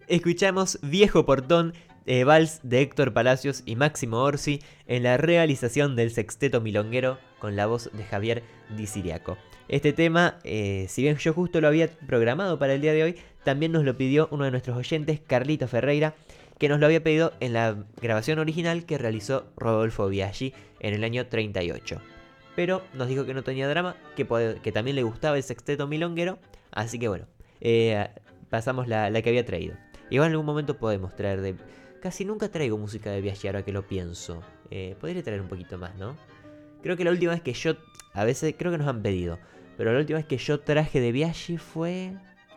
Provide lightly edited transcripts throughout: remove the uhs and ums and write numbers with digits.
Escuchamos Viejo Portón, vals de Héctor Palacios y Máximo Orsi en la realización del Sexteto Milonguero con la voz de Javier Di Ciriaco. Este tema, si bien yo justo lo había programado para el día de hoy, también nos lo pidió uno de nuestros oyentes, Carlito Ferreira, que nos lo había pedido en la grabación original que realizó Rodolfo Biaggi en el año 38. Pero nos dijo que no tenía drama, que también le gustaba el Sexteto Milonguero, así que bueno, pasamos la que había traído. Igual en algún momento podemos traer de... Casi nunca traigo música de Biaggi ahora que lo pienso. Podría traer un poquito más, ¿no? Creo que la última vez que yo... A veces creo que nos han pedido. Pero la última vez que yo traje de Biaggi fue...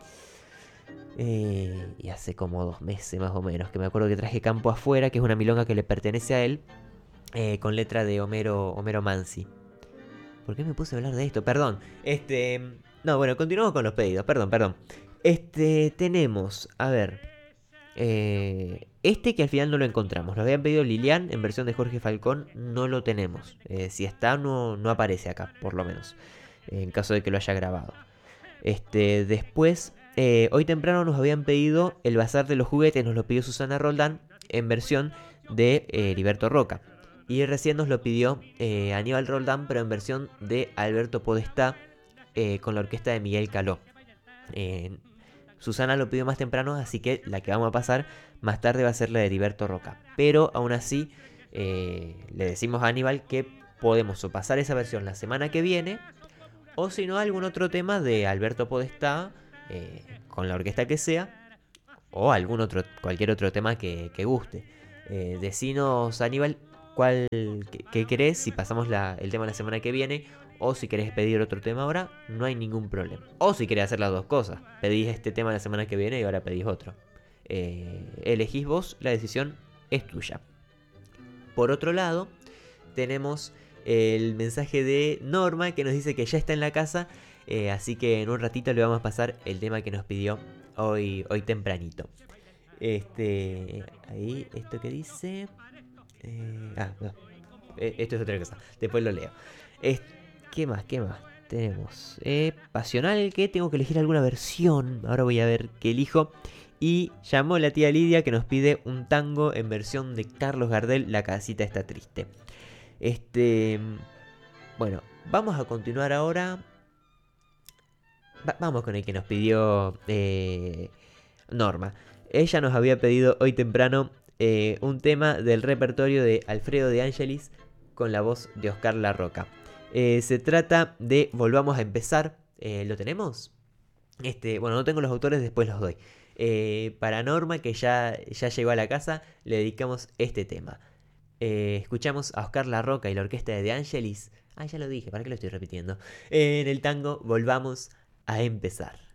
y hace como 2 meses más o menos. Que me acuerdo que traje Campo Afuera, que es una milonga que le pertenece a él. Con letra de Homero Mansi. ¿Por qué me puse a hablar de esto? Perdón. No, bueno, continuamos con los pedidos. Perdón. Tenemos... A ver... que al final no lo encontramos. Lo habían pedido Lilian en versión de Jorge Falcón. No lo tenemos. Si está, no aparece acá, por lo menos. En caso de que lo haya grabado. Después, hoy temprano nos habían pedido El Bazar de los Juguetes. Nos lo pidió Susana Roldán en versión de Heriberto Roca. Y recién nos lo pidió Aníbal Roldán, pero en versión de Alberto Podestá, con la orquesta de Miguel Caló. Susana lo pidió más temprano, así que la que vamos a pasar más tarde va a ser la de Heriberto Roca. Pero aún así, le decimos a Aníbal que podemos o pasar esa versión la semana que viene, o si no, algún otro tema de Alberto Podestá, con la orquesta que sea, o cualquier otro tema que guste. Decinos, Aníbal, qué querés, si pasamos el tema la semana que viene, o si querés pedir otro tema ahora, no hay ningún problema. O si querés hacer las dos cosas, pedís este tema la semana que viene y ahora pedís otro. Elegís vos, la decisión es tuya. Por otro lado, tenemos el mensaje de Norma que nos dice que ya está en la casa, así que en un ratito le vamos a pasar el tema que nos pidió hoy tempranito. Ahí, esto que dice... no. Esto es otra cosa, después lo leo. ¿Qué más tenemos? Pasional, que tengo que elegir alguna versión. Ahora voy a ver qué elijo. Y llamó la tía Lidia que nos pide un tango en versión de Carlos Gardel, La casita está triste. Bueno, vamos a continuar ahora. Vamos con el que nos pidió Norma. Ella nos había pedido hoy temprano un tema del repertorio de Alfredo de Angelis con la voz de Oscar Larroca. Se trata de Volvamos a empezar. ¿Lo tenemos? Bueno, no tengo los autores, después los doy. Para Norma, que ya llegó a la casa, le dedicamos este tema. Escuchamos a Oscar Larroca y la orquesta de Angelis. Ya lo dije, ¿para qué lo estoy repitiendo? En el tango Volvamos a empezar.